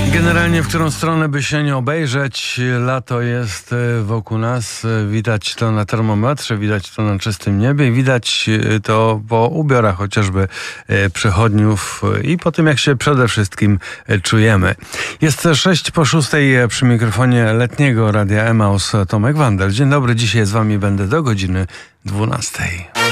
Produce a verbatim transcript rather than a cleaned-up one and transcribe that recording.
Generalnie, w którą stronę by się nie obejrzeć, lato jest wokół nas. Widać to na termometrze, widać to na czystym niebie, widać to po ubiorach chociażby przechodniów i po tym, jak się przede wszystkim czujemy. Jest sześć po szóstej, przy mikrofonie letniego Radia Emaus Tomek Wandel. Dzień dobry, dzisiaj z wami będę do godziny dwunastej.